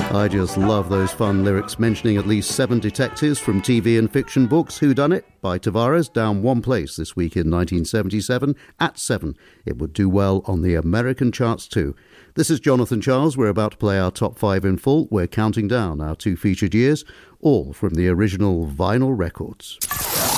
I just love those fun lyrics mentioning at least 7 detectives from TV and fiction books. Whodunit by Tavares, down one place this week in 1977 at 7. It would do well on the American charts too. This is Jonathan Charles. We're about to play our top 5 in full. We're counting down our 2 featured years, all from the original vinyl records.